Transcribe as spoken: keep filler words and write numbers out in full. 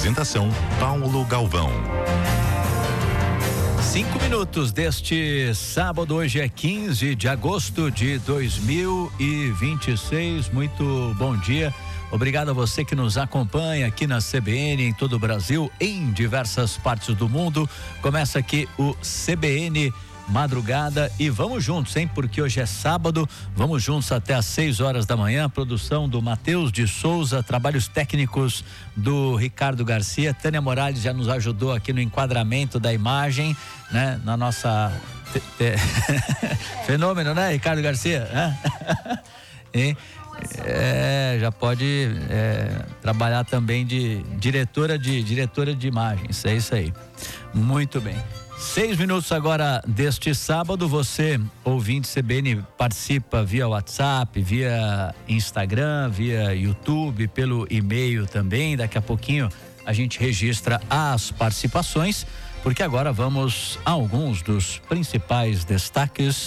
Apresentação Paulo Galvão. Cinco minutos deste sábado, hoje é quinze de agosto de dois mil e vinte e seis. Muito bom dia. Obrigado a você que nos acompanha aqui na C B N, em todo o Brasil, em diversas partes do mundo. Começa aqui o C B N Madrugada e vamos juntos, hein? Porque hoje é sábado, vamos juntos até às seis horas da manhã. Produção do Matheus de Souza, trabalhos técnicos do Ricardo Garcia. Tânia Morales já nos ajudou aqui no enquadramento da imagem, né? Na nossa te, te... fenômeno, né, Ricardo Garcia? E, é, já pode é, trabalhar também de diretora de diretora de imagens, é isso aí. Muito bem. Seis minutos agora deste sábado, você, ouvinte C B N, participa via WhatsApp, via Instagram, via YouTube, pelo e-mail também. Daqui a pouquinho a gente registra as participações, porque agora vamos a alguns dos principais destaques